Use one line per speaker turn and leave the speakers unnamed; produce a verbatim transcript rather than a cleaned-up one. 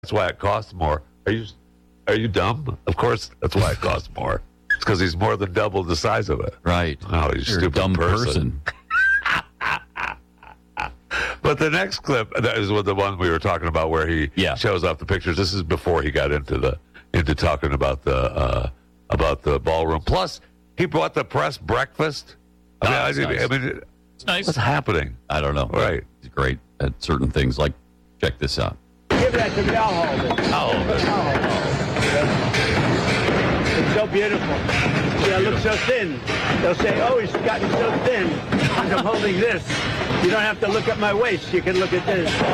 That's why it costs more. Are you are you dumb? Of course, that's why it costs more. It's because he's more than double the size of it.
Right.
Oh, you
You're
stupid
a dumb
person.
person.
But the next clip, that is what the one we were talking about, where he
Yeah.
shows off the pictures. This is before he got into the into talking about the uh, about the ballroom. Plus, he brought the press breakfast. I mean,
Oh,
I,
that's nice.
I mean,
It's nice.
what's happening?
I don't know.
Right.
He's great at certain things. Like, check this out.
Give that to me. I'll hold it.
Oh,
It's so beautiful. See, I look so thin. They'll say, oh, he's gotten so thin. I'm holding this. You don't have to look at my waist. You can look at this.